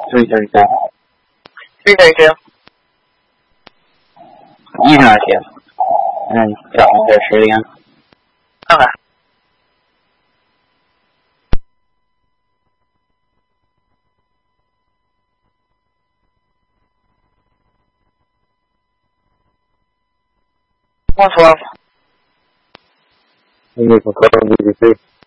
3:32. 3:32. You know idea. And then drop my parachute again. Okay. One 12. You need some cover on BBC.